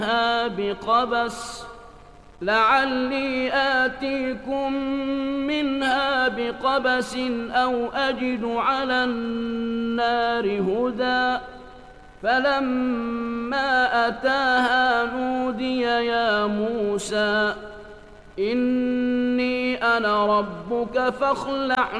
بقبس لعلي آتيكم منها بقبس أو أجد على النار هدى فلما أتاها نودي يا موسى إني أنا ربك فاخلع